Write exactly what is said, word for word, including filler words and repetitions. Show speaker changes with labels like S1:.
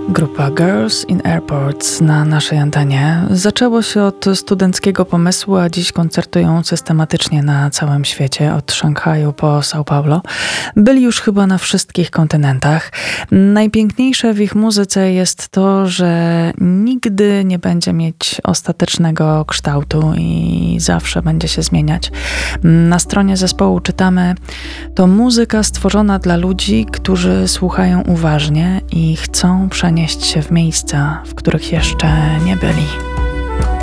S1: Grupa Girls in Airports na naszej antenie. Zaczęło się od studenckiego pomysłu, a dziś koncertują systematycznie na całym świecie, od Szanghaju po São Paulo. Byli już chyba na wszystkich kontynentach. Najpiękniejsze w ich muzyce jest to, że nigdy nie będzie mieć ostatecznego kształtu i zawsze będzie się zmieniać. Na stronie zespołu czytamy: to muzyka stworzona dla ludzi, którzy słuchają uważnie i chcą przenieść się w miejsca, w których jeszcze nie byli.